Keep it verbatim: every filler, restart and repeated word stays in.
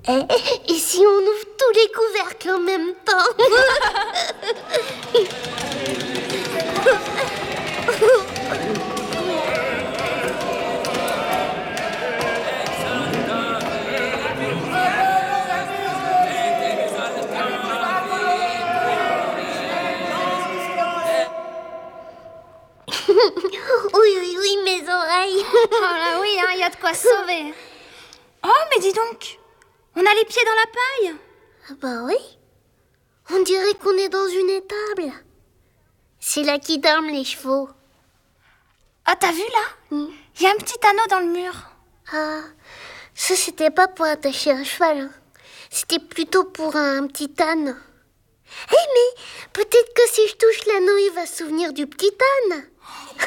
Et, et si on ouvre tous les couvercles en même temps? Oui, oui, oui, mes oreilles. Oh là oui, il hein, y a de quoi se sauver. Oh, mais dis donc, on a les pieds dans la paille. Ah bah oui. On dirait qu'on est dans une étable. C'est là qu'ils dorment, les chevaux. Ah, t'as vu là? Il mm. y a un petit anneau dans le mur. Ah, ça c'était pas pour attacher un cheval. Hein. C'était plutôt pour un, un petit âne. Eh hey, mais peut-être que si je touche l'anneau, il va se souvenir du petit âne.